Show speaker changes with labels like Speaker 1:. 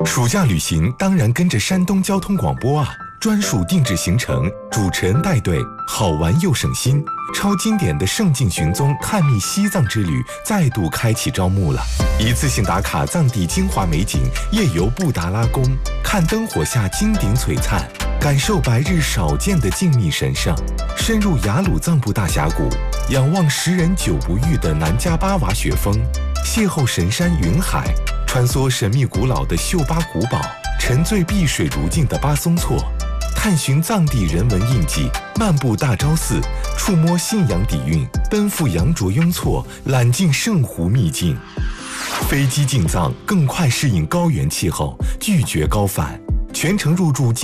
Speaker 1: 暑假旅行当然跟着山东交通广播啊，专属定制行程，主持人带队，好玩又省心。超经典的圣境寻踪探秘西藏之旅再度开启招募了，一次性打卡藏地精华美景，夜游布达拉宫，看灯火下金顶璀璨，感受白日少见的静谧神圣，深入雅鲁藏布大峡谷，仰望10人久不遇的南迦巴瓦雪峰，邂逅神山云海，穿梭神秘古老的秀巴古堡，沉醉碧水如镜的巴松措，探寻藏地人文印记，漫步大昭寺，触摸信仰底蕴，奔赴羊卓雍措，揽尽圣湖秘境。飞机进藏，更快适应高原气候，拒绝高反，全程入住